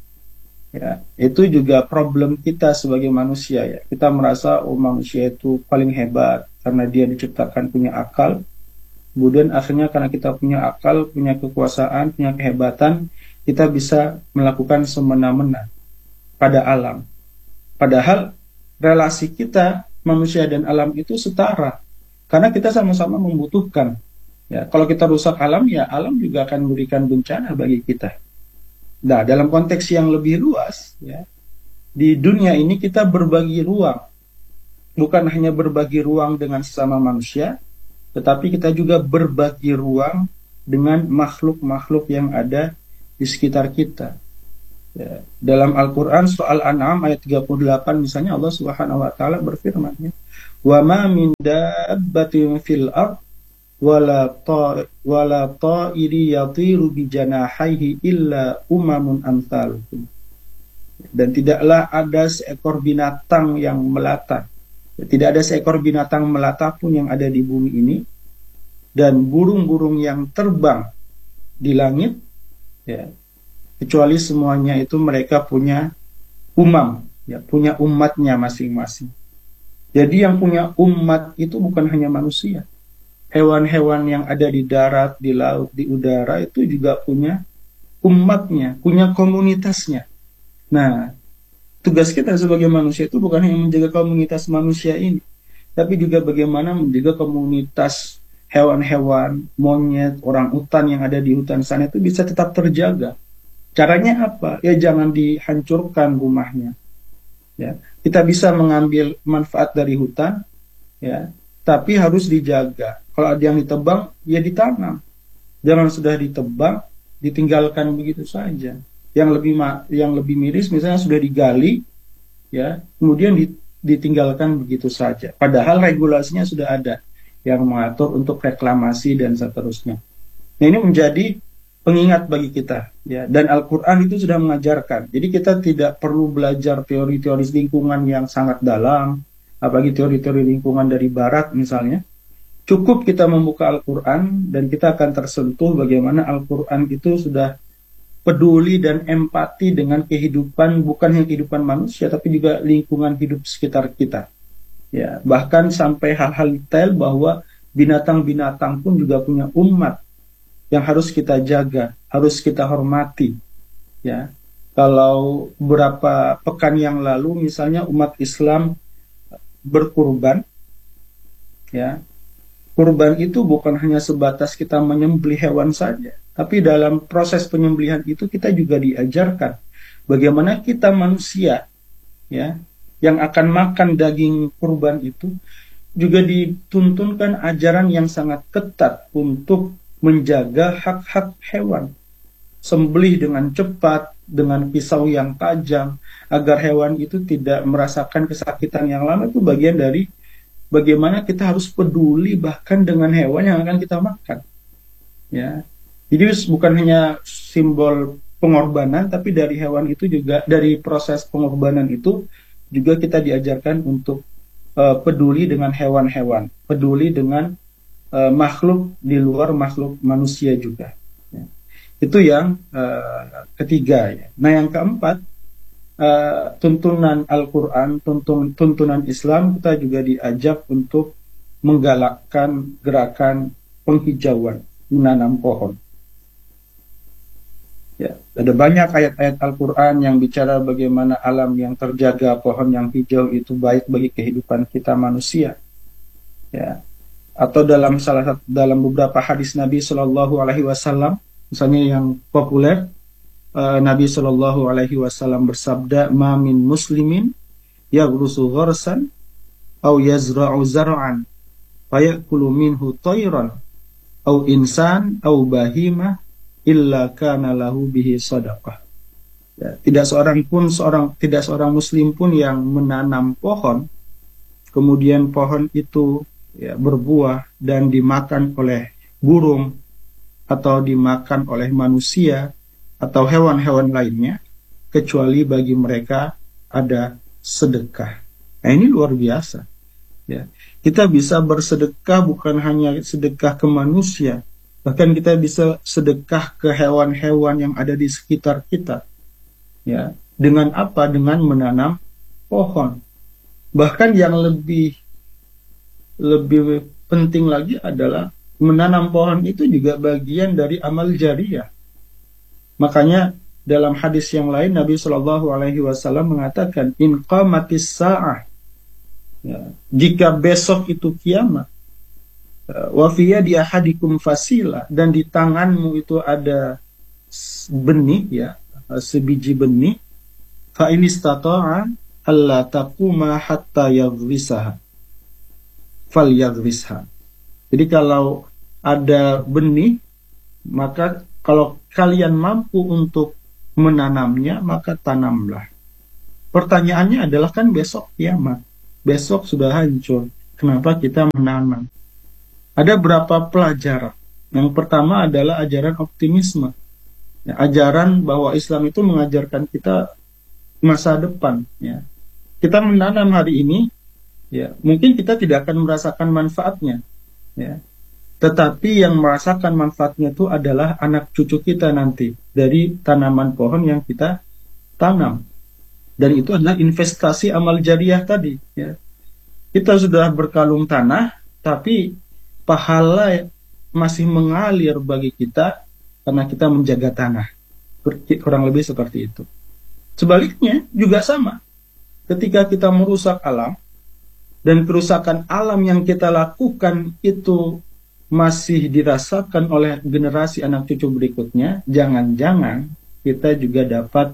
Ya, itu juga problem kita sebagai manusia ya. Kita merasa oh manusia itu paling hebat karena dia diciptakan punya akal. Kemudian akhirnya karena kita punya akal, punya kekuasaan, punya kehebatan, kita bisa melakukan semena-mena pada alam. Padahal relasi kita manusia dan alam itu setara. Karena kita sama-sama membutuhkan. Ya, kalau kita rusak alam, ya alam juga akan memberikan bencana bagi kita. Nah, dalam konteks yang lebih luas, ya, di dunia ini kita berbagi ruang. Bukan hanya berbagi ruang dengan sesama manusia, tetapi kita juga berbagi ruang dengan makhluk-makhluk yang ada di sekitar kita. Ya, dalam Al-Qur'an soal An'am ayat tiga puluh delapan misalnya Allah Subhanahu wa taala berfirman, ya, "Wa ma min dabbatin fil ard wala ta wala ta'iri yatiru bi janahihi illa umamun amsalukum." Dan tidaklah ada seekor binatang yang melata. Tidak ada seekor binatang melata pun yang ada di bumi ini, dan burung-burung yang terbang di langit, ya, kecuali semuanya itu mereka punya umam, ya, punya umatnya masing-masing. Jadi yang punya umat itu bukan hanya manusia. Hewan-hewan yang ada di darat, di laut, di udara itu juga punya umatnya, punya komunitasnya. Nah, tugas kita sebagai manusia itu bukan hanya menjaga komunitas manusia ini, tapi juga bagaimana menjaga komunitas hewan-hewan, monyet, orang hutan yang ada di hutan sana itu bisa tetap terjaga. Caranya apa? Ya jangan dihancurkan rumahnya. Ya, kita bisa mengambil manfaat dari hutan, ya, tapi harus dijaga. Kalau ada yang ditebang, ya ditanam. Jangan sudah ditebang, ditinggalkan begitu saja. Yang lebih yang lebih miris misalnya sudah digali, ya, kemudian ditinggalkan begitu saja. Padahal regulasinya sudah ada yang mengatur untuk reklamasi dan seterusnya. Nah, ini menjadi pengingat bagi kita, ya. Dan Al-Qur'an itu sudah mengajarkan. Jadi kita tidak perlu belajar teori-teori lingkungan yang sangat dalam, apalagi teori-teori lingkungan dari barat misalnya. Cukup kita membuka Al-Qur'an dan kita akan tersentuh bagaimana Al-Qur'an itu sudah peduli dan empati dengan kehidupan, bukan hanya kehidupan manusia, tapi juga lingkungan hidup sekitar kita. Ya, bahkan sampai hal-hal detail bahwa binatang-binatang pun juga punya umat yang harus kita jaga, harus kita hormati. Ya, kalau beberapa pekan yang lalu, misalnya umat Islam berkurban, ya, kurban itu bukan hanya sebatas kita menyembelih hewan saja, tapi dalam proses penyembelihan itu kita juga diajarkan bagaimana kita manusia, ya, yang akan makan daging kurban itu juga dituntunkan ajaran yang sangat ketat untuk menjaga hak-hak hewan. Sembelih dengan cepat, dengan pisau yang tajam, agar hewan itu tidak merasakan kesakitan yang lama, itu bagian dari bagaimana kita harus peduli bahkan dengan hewan yang akan kita makan. Ya. Jadi bukan hanya simbol pengorbanan, tapi dari hewan itu juga, dari proses pengorbanan itu juga kita diajarkan untuk uh, peduli dengan hewan-hewan, peduli dengan uh, makhluk di luar makhluk manusia juga. Ya. Itu yang uh, ketiga. Ya. Nah, yang keempat, uh, tuntunan Al-Quran, tuntun, tuntunan Islam, kita juga diajak untuk menggalakkan gerakan penghijauan, menanam pohon. Ya, ada banyak ayat-ayat Al-Quran yang bicara bagaimana alam yang terjaga, pohon yang hijau itu baik bagi kehidupan kita manusia. Ya, atau dalam salah satu dalam beberapa hadis Nabi Shallallahu Alaihi Wasallam, misalnya yang populer, uh, Nabi Shallallahu Alaihi Wasallam bersabda, "Ma min muslimin yaghrusu gharsan au yazra'u zar'an fayakulu minhu tayran au insan au bahimah illa kana lahu bihi sadaqah." Ya, tidak seorang pun seorang tidak seorang muslim pun yang menanam pohon kemudian pohon itu, ya, berbuah dan dimakan oleh burung atau dimakan oleh manusia atau hewan-hewan lainnya kecuali bagi mereka ada sedekah. Nah, ini luar biasa. Ya, kita bisa bersedekah bukan hanya sedekah ke manusia, bahkan kita bisa sedekah ke hewan-hewan yang ada di sekitar kita. Ya, dengan apa? Dengan menanam pohon. Bahkan yang lebih lebih penting lagi adalah menanam pohon itu juga bagian dari amal jariyah. Makanya dalam hadis yang lain Nabi Shallallahu Alaihi Wasallam mengatakan, in qamatis sa'ah, ya, jika besok itu kiamat, wa fi yadi ahadikum fasila, dan di tanganmu itu ada benih, ya, sebiji benih, fa in istata'a alla taquma hatta yaghrisaha fal yaghrisha. Jadi kalau ada benih, maka kalau kalian mampu untuk menanamnya, maka tanamlah. Pertanyaannya adalah kan besok kiamat. Besok sudah hancur. Kenapa kita menanam? Ada berapa pelajaran? Yang pertama adalah ajaran optimisme. Ya, ajaran bahwa Islam itu mengajarkan kita masa depan. Ya. Kita menanam hari ini, ya mungkin kita tidak akan merasakan manfaatnya. Ya. Tetapi yang merasakan manfaatnya itu adalah anak cucu kita nanti dari tanaman pohon yang kita tanam. Dan itu adalah investasi amal jariah tadi. Ya. Kita sudah berkalung tanah, tapi pahala masih mengalir bagi kita karena kita menjaga tanah. Kurang lebih seperti itu. Sebaliknya juga sama. Ketika kita merusak alam, dan kerusakan alam yang kita lakukan itu masih dirasakan oleh generasi anak cucu berikutnya, jangan-jangan kita juga dapat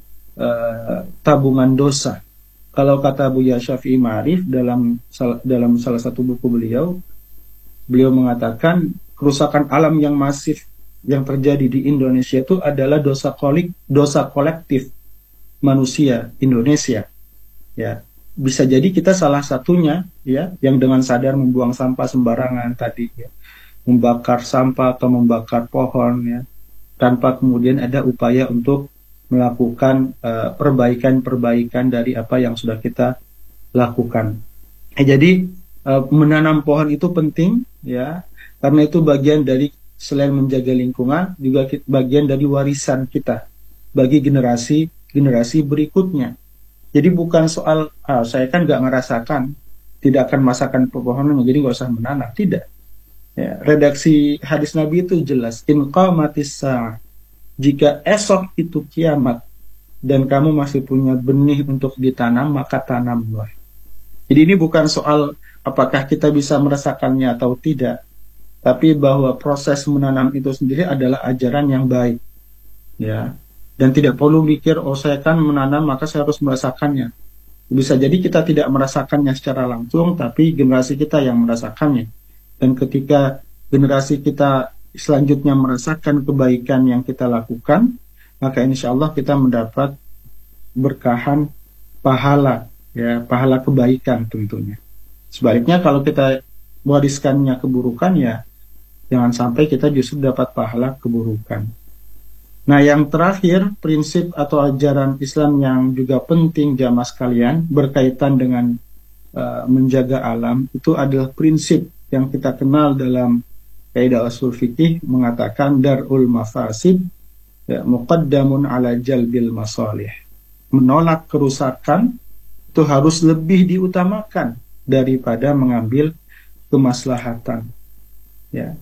uh, tabungan dosa. Kalau kata Buya Syafi'i Ma'arif dalam dalam salah satu buku beliau, beliau mengatakan kerusakan alam yang masif yang terjadi di Indonesia itu adalah dosa kolik, dosa kolektif manusia Indonesia. Ya, bisa jadi kita salah satunya, ya, yang dengan sadar membuang sampah sembarangan tadi, ya, membakar sampah atau membakar pohon, ya, tanpa kemudian ada upaya untuk melakukan uh, perbaikan-perbaikan dari apa yang sudah kita lakukan. Eh, jadi uh, menanam pohon itu penting, ya, karena itu bagian dari selain menjaga lingkungan juga bagian dari warisan kita bagi generasi generasi berikutnya. Jadi bukan soal ah, saya kan nggak ngerasakan, tidak akan masakan pepohonan, jadi nggak usah menanam. Tidak. Ya, redaksi hadis Nabi itu jelas. In qamatis sa'ah, jika esok itu kiamat dan kamu masih punya benih untuk ditanam, maka tanamlah. Jadi ini bukan soal apakah kita bisa merasakannya atau tidak, tapi bahwa proses menanam itu sendiri adalah ajaran yang baik. Ya. Dan tidak perlu mikir, oh saya kan menanam maka saya harus merasakannya. Bisa jadi kita tidak merasakannya secara langsung, tapi generasi kita yang merasakannya. Dan ketika generasi kita selanjutnya merasakan kebaikan yang kita lakukan, maka insya Allah kita mendapat berkahan pahala, ya, pahala kebaikan tentunya. Sebaliknya kalau kita wariskannya keburukan, ya jangan sampai kita justru dapat pahala keburukan. Nah, yang terakhir, prinsip atau ajaran Islam yang juga penting jamaah sekalian berkaitan dengan uh, menjaga alam, itu adalah prinsip yang kita kenal dalam kaidah ushul fikih mengatakan darul mafasid ya, muqaddamun ala jalbil masalih. Menolak kerusakan itu harus lebih diutamakan daripada mengambil kemaslahatan. Ya.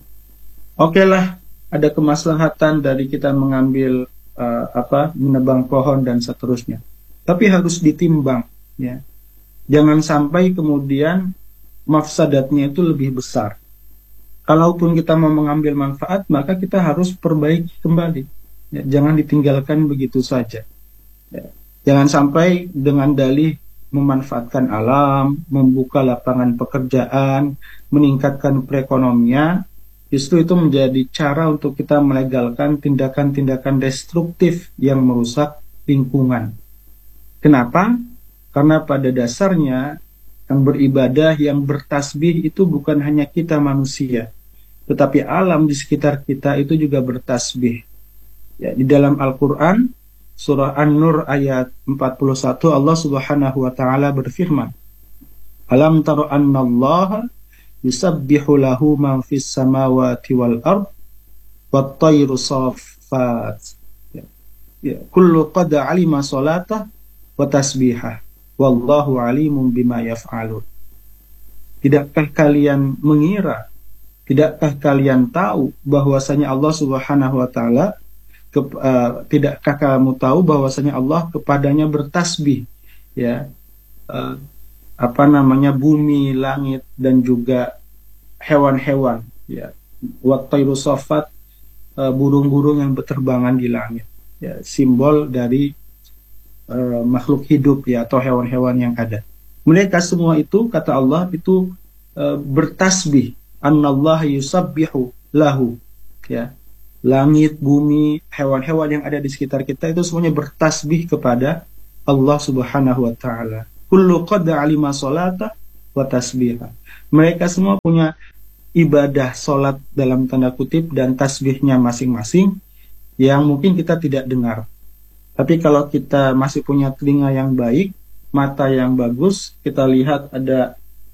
Oke lah, ada kemaslahatan dari kita mengambil uh, apa menebang pohon dan seterusnya. Tapi harus ditimbang, ya. Jangan sampai kemudian mafsadatnya itu lebih besar. Kalaupun kita mau mengambil manfaat, maka kita harus perbaiki kembali. Ya, jangan ditinggalkan begitu saja. Ya. Jangan sampai dengan dalih memanfaatkan alam, membuka lapangan pekerjaan, meningkatkan perekonomian, justru itu menjadi cara untuk kita melegalkan tindakan-tindakan destruktif yang merusak lingkungan. Kenapa? Karena pada dasarnya yang beribadah, yang bertasbih itu bukan hanya kita manusia, tetapi alam di sekitar kita itu juga bertasbih. Ya, di dalam Al-Quran, surah An-Nur ayat empat puluh satu, Allah Subhanahu wa Ta'ala berfirman, Alam taro annallaha yusabbihu lahu ma fis samawati wal ard wat tayru saffat. Ya, ya, kullu qad alima salatah wa tasbihah wallahu alimun bima yaf'alun. Tidakkah kalian mengira, tidakkah kalian tahu bahwasanya Allah Subhanahu wa Ta'ala ke, uh, tidakkah kamu tahu bahwasanya Allah kepadanya bertasbih, ya, uh, apa namanya, bumi, langit dan juga hewan-hewan, ya, wattairu safat, uh, burung-burung yang berterbangan di langit, ya, simbol dari uh, makhluk hidup, ya, atau hewan-hewan yang ada. Mereka semua itu, kata Allah, itu uh, bertasbih. Annallaha yusabbihu lahu, ya. langit, bumi, hewan-hewan yang ada di sekitar kita itu semuanya bertasbih kepada Allah Subhanahu wa taala. Kullu qad alima sholata wa tasbiha. Mereka semua punya ibadah salat dalam tanda kutip dan tasbihnya masing-masing yang mungkin kita tidak dengar. Tapi kalau kita masih punya telinga yang baik, mata yang bagus, kita lihat ada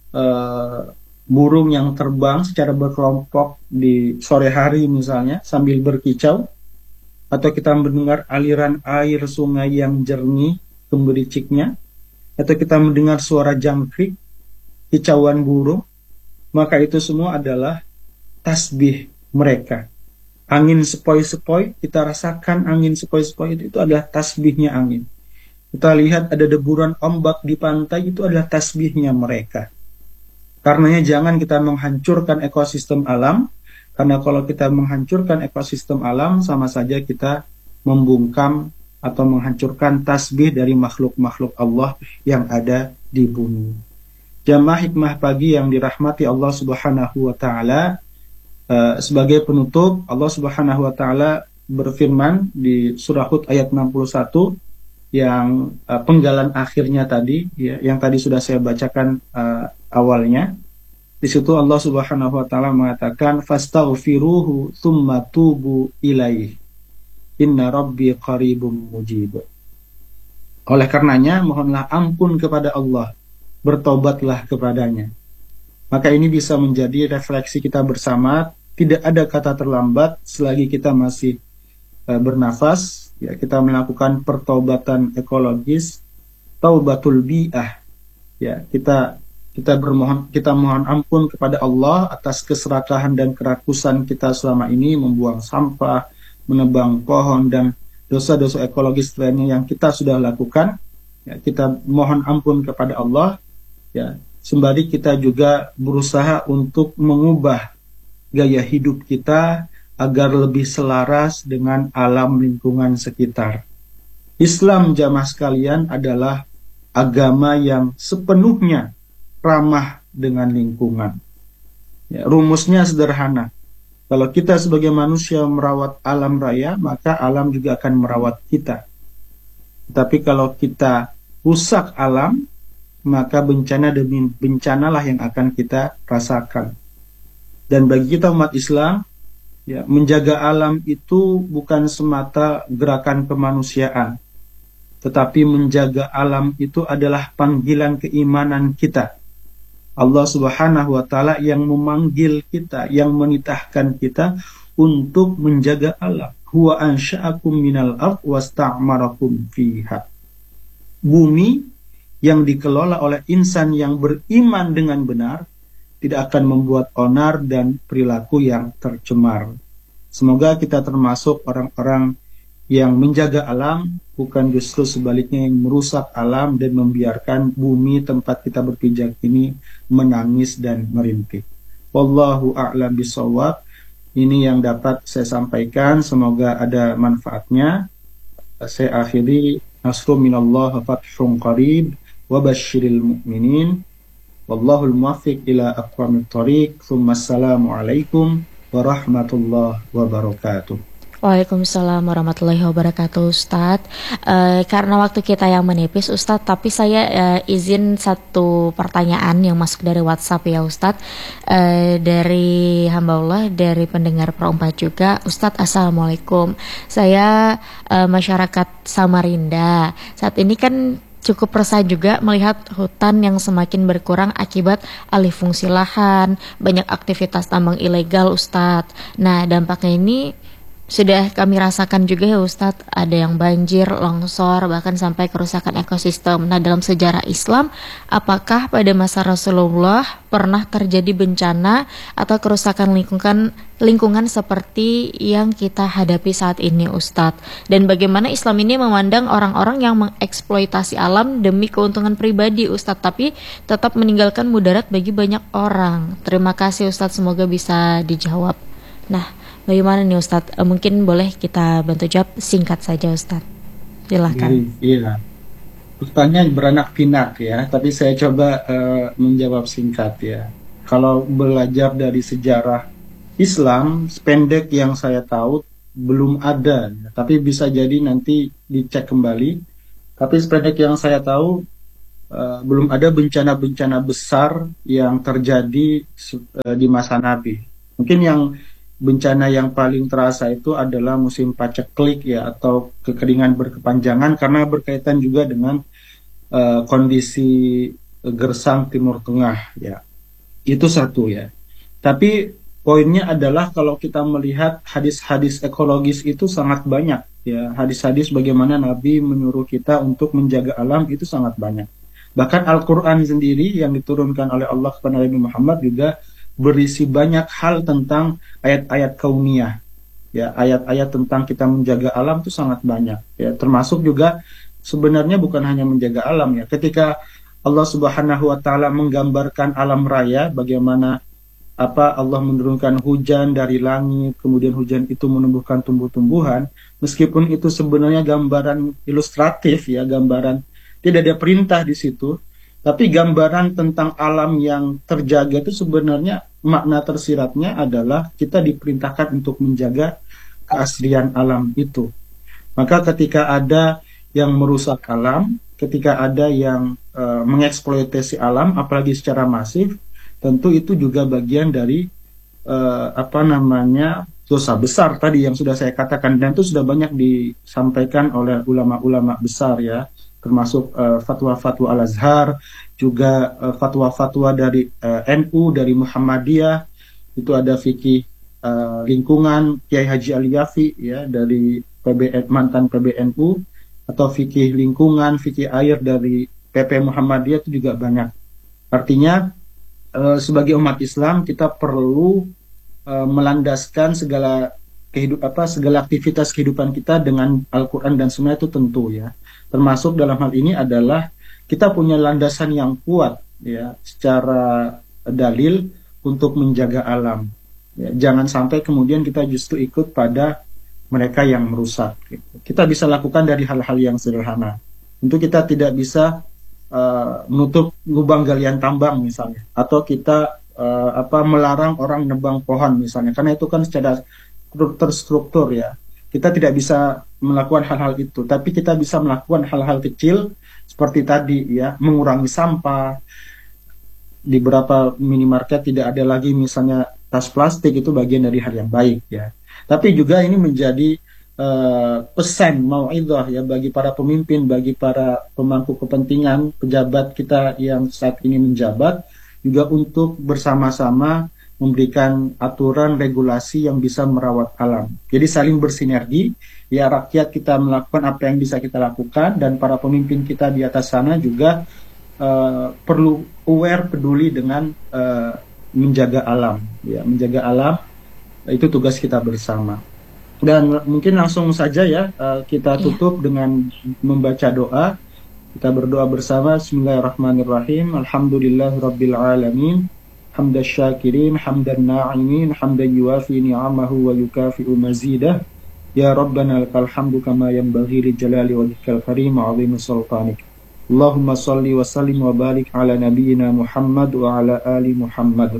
uh, burung yang terbang secara berkelompok di sore hari misalnya sambil berkicau, atau kita mendengar aliran air sungai yang jernih gemericiknya, atau kita mendengar suara jangkrik, kicauan burung, maka itu semua adalah tasbih mereka. Angin sepoi-sepoi, kita rasakan angin sepoi-sepoi itu, itu adalah tasbihnya angin. Kita lihat ada deburan ombak di pantai, itu adalah tasbihnya mereka. Karenanya jangan kita menghancurkan ekosistem alam, karena kalau kita menghancurkan ekosistem alam, sama saja kita membungkam atau menghancurkan tasbih dari makhluk-makhluk Allah yang ada di bumi. Jamaah hikmah pagi yang dirahmati Allah Subhanahu wa taala, uh, sebagai penutup Allah Subhanahu wa taala berfirman di surah Hud ayat enam puluh satu yang uh, penggalan akhirnya tadi ya, yang tadi sudah saya bacakan uh, awalnya. Di situ Allah Subhanahu wa taala mengatakan fastaghfiruhu tsumma tubu ilaihi inna rabbi qaribum mujib. Oleh karenanya mohonlah ampun kepada Allah, bertobatlah kepadanya. Maka ini bisa menjadi refleksi kita bersama. Tidak ada kata terlambat selagi kita masih uh, bernafas. Ya, kita melakukan pertobatan ekologis, taubatul bi'ah. Ya, kita kita bermohon, kita mohon ampun kepada Allah atas keserakahan dan kerakusan kita selama ini, membuang sampah, menebang pohon, dan dosa-dosa ekologis lainnya yang kita sudah lakukan. Ya, kita mohon ampun kepada Allah. Ya, sembari kita juga berusaha untuk mengubah gaya hidup kita agar lebih selaras dengan alam lingkungan sekitar. Islam, jamaah sekalian, adalah agama yang sepenuhnya ramah dengan lingkungan. Ya, rumusnya sederhana. Kalau kita sebagai manusia merawat alam raya, maka alam juga akan merawat kita. Tapi kalau kita rusak alam, maka bencana demi bencanalah yang akan kita rasakan. Dan bagi kita umat Islam, ya, menjaga alam itu bukan semata gerakan kemanusiaan, tetapi menjaga alam itu adalah panggilan keimanan kita. Allah Subhanahu wa taala yang memanggil kita, yang menitahkan kita untuk menjaga alam. Huwa ansha'akum minal ardh wasta'marakum fiha. Bumi yang dikelola oleh insan yang beriman dengan benar tidak akan membuat onar dan perilaku yang tercemar. Semoga kita termasuk orang-orang yang menjaga alam, bukan justru sebaliknya yang merusak alam dan membiarkan bumi tempat kita berpijak ini menangis dan merintih. Wallahu a'lam bishawab. Ini yang dapat saya sampaikan, semoga ada manfaatnya. Saya akhiri, nasru minallah fathun qarib wa basyiril mu'minin. Wallahul muwaffiq ila aqwamit thoriq. Tsummassalamu alaikum warahmatullahi wabarakatuh. Waalaikumsalam warahmatullahi wabarakatuh, Ustadz. Uh, karena waktu kita yang menipis, Ustadz, tapi saya uh, izin satu pertanyaan yang masuk dari WhatsApp ya, Ustadz. Uh, dari hamba Allah, dari pendengar Pro empat juga. Ustadz, Assalamualaikum. Saya uh, masyarakat Samarinda. Saat ini kan cukup resah juga melihat hutan yang semakin berkurang akibat alih fungsi lahan, banyak aktivitas tambang ilegal, Ustadz. Nah, dampaknya ini sudah kami rasakan juga ya Ustadz, ada yang banjir, longsor, bahkan sampai kerusakan ekosistem. Nah, dalam sejarah Islam, apakah pada masa Rasulullah pernah terjadi bencana atau kerusakan lingkungan lingkungan seperti yang kita hadapi saat ini, Ustadz? Dan bagaimana Islam ini memandang orang-orang yang mengeksploitasi alam demi keuntungan pribadi, Ustadz, tapi tetap meninggalkan mudarat bagi banyak orang? Terima kasih Ustadz, semoga bisa dijawab. Nah, bagaimana nih Ustadz? E, mungkin boleh kita bantu jawab singkat saja Ustadz. Silakan. Iya, pertanyaan beranak pinak ya, tapi saya coba uh, menjawab singkat ya. Kalau belajar dari sejarah Islam, sependek yang saya tahu, belum ada, tapi bisa jadi nanti dicek kembali. Tapi sependek yang saya tahu, uh, belum ada bencana-bencana besar yang terjadi uh, di masa Nabi. Mungkin yang bencana yang paling terasa itu adalah musim paceklik ya, atau kekeringan berkepanjangan karena berkaitan juga dengan uh, kondisi gersang Timur Tengah ya. Itu satu ya. Tapi poinnya adalah kalau kita melihat hadis-hadis ekologis itu sangat banyak ya. Hadis-hadis bagaimana Nabi menyuruh kita untuk menjaga alam itu sangat banyak. Bahkan Al-Qur'an sendiri yang diturunkan oleh Allah kepada Nabi Muhammad juga berisi banyak hal tentang ayat-ayat kauniyah. Ya, ayat-ayat tentang kita menjaga alam itu sangat banyak ya. Termasuk juga sebenarnya bukan hanya menjaga alam ya. Ketika Allah Subhanahu wa taala menggambarkan alam raya, bagaimana apa Allah menurunkan hujan dari langit, kemudian hujan itu menumbuhkan tumbuh-tumbuhan, meskipun itu sebenarnya gambaran ilustratif ya, gambaran tidak ada perintah di situ, tapi gambaran tentang alam yang terjaga itu sebenarnya makna tersiratnya adalah kita diperintahkan untuk menjaga keaslian alam itu. Maka ketika ada yang merusak alam, ketika ada yang uh, mengeksploitasi alam, apalagi secara masif, tentu itu juga bagian dari uh, apa namanya dosa besar tadi yang sudah saya katakan, dan itu sudah banyak disampaikan oleh ulama-ulama besar ya, termasuk uh, fatwa-fatwa Al-Azhar, juga uh, fatwa-fatwa dari uh, N U, dari Muhammadiyah, itu ada fikih uh, lingkungan Kiai Haji Aliyafi ya, dari P B N, mantan P B N U, atau fikih lingkungan, fikih air dari P P Muhammadiyah itu juga banyak. Artinya eh, sebagai umat Islam kita perlu eh, melandaskan segala kehidup apa segala aktivitas kehidupan kita dengan Al-Qur'an dan Sunnah itu tentu ya. Termasuk dalam hal ini adalah kita punya landasan yang kuat ya secara dalil untuk menjaga alam. Ya, jangan sampai kemudian kita justru ikut pada mereka yang merusak. Kita bisa lakukan dari hal-hal yang sederhana. Tentu kita tidak bisa uh, menutup lubang galian tambang misalnya, atau kita uh, apa melarang orang nebang pohon misalnya, karena itu kan secara terstruktur ya. Kita tidak bisa melakukan hal-hal itu, tapi kita bisa melakukan hal-hal kecil seperti tadi ya, mengurangi sampah. Di beberapa minimarket tidak ada lagi misalnya tas plastik, itu bagian dari hal yang baik ya. Tapi juga ini menjadi uh, pesan mau'idhah ya bagi para pemimpin, bagi para pemangku kepentingan, pejabat kita yang saat ini menjabat, juga untuk bersama-sama memberikan aturan regulasi yang bisa merawat alam. Jadi saling bersinergi, ya rakyat kita melakukan apa yang bisa kita lakukan, dan para pemimpin kita di atas sana juga uh, perlu aware, peduli dengan uh, menjaga alam, ya menjaga alam. Itu tugas kita bersama. Dan mungkin langsung saja ya kita tutup yeah. dengan membaca doa. Kita berdoa bersama. Bismillahirrahmanirrahim. Alhamdulillahirabbil alamin. Hamdasy syakirin, hamdan na'imin, hamdan yuwafi ni'amahu wa yukafi'u mazidah. Ya Rabbana lakal hamdu kama yanbaghi li jalali wajhikal karim wa 'azimi sultanik. Allahumma shalli wa sallim wa barik ala nabiyyina Muhammad wa ala ali Muhammad.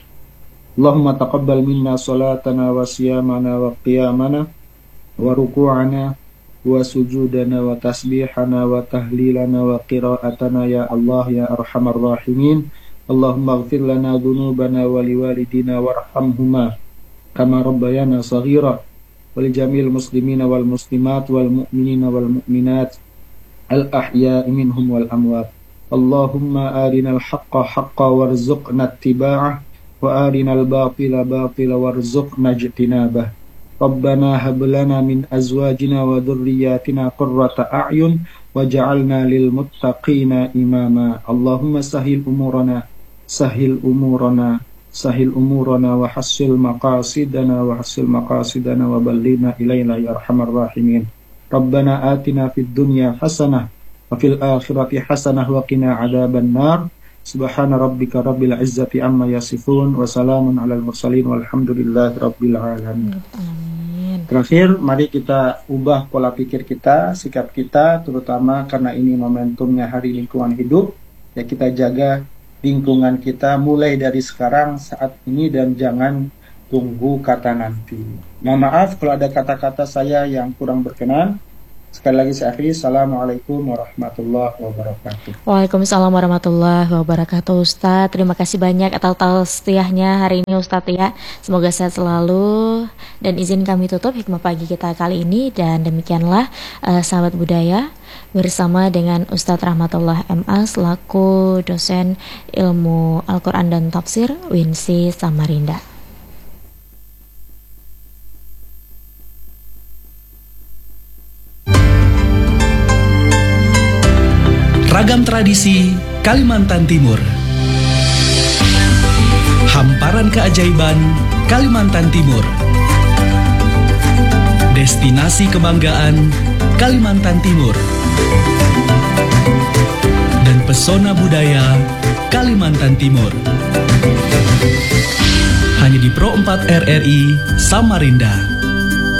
Allahumma taqabbal minna salatana wa siyamana wa qiyamana wa ruku'ana wa sujudana wa tasbihana wa tahlilana wa qira'atana ya Allah ya arhamar rahimin. Allahumma ighfir lana dhunubana wa liwalidina warhamhuma kama rabbayana saghira wa li jamil muslimina wal muslimat wal mu'minina wal mu'minat al ahya'i minhum wal amwat. Allahumma arinal haqqa haqqa warzuqna ittiba'ah wa arinal batila batila warzuqna ijtinabah. Rabbana hab lana min azwajina wa dhurriyyatina qurrata a'yun waj'alna lil muttaqina imama. Allahumma sahhil umurana sahhil umurana sahhil umurana wa hassil maqasidana wa hassil maqasidana wa ballina ilaina ya arhamar rahimin. Rabbana atina fid dunya hasanah wa fil akhirati hasanah wa qina adzaban nar. Subhana rabbika rabbil izzati amma yasifun wa salamun alal mursalin walhamdulillahi rabbil alamin. Amin. Terakhir, mari kita ubah pola pikir kita, sikap kita, terutama karena ini momentumnya Hari Lingkungan Hidup. Ya, kita jaga lingkungan kita mulai dari sekarang saat ini, dan jangan Tunggu kata nanti. Mohon maaf kalau ada kata-kata saya yang kurang berkenan. Sekali lagi saya akhiri. Assalamualaikum warahmatullahi wabarakatuh. Waalaikumsalam warahmatullahi wabarakatuh Ustadz. Terima kasih banyak atas setiahnya hari ini Ustadz ya. Semoga sehat selalu. Dan izin kami tutup hikmah pagi kita kali ini. Dan demikianlah uh, sahabat budaya bersama dengan Ustadz Rahmatullah M A selaku dosen ilmu Al-Quran dan Tafsir U I N S I Samarinda. Ragam tradisi Kalimantan Timur. Hamparan keajaiban Kalimantan Timur. Destinasi kebanggaan Kalimantan Timur. Dan pesona budaya Kalimantan Timur. Hanya di Pro empat R R I Samarinda.